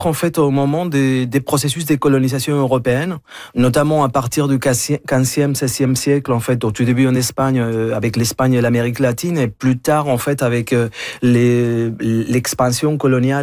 En fait, au moment des processus de colonisation européenne, notamment à partir du 15e, 16e siècle, en fait, au tout début en Espagne, avec l'Espagne et l'Amérique latine, et plus tard, en fait, avec l'expansion coloniale